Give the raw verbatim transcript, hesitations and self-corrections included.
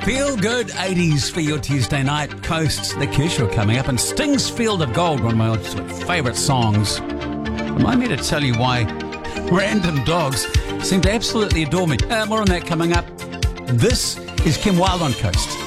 Feel good eighties for your Tuesday night. Coasts, The Kershaw coming up, and Sting's Field of Gold, one of my absolute favourite songs. Remind me to tell you why random dogs seem to absolutely adore me. Uh, more on that coming up. This is Kim Wilde on Coast.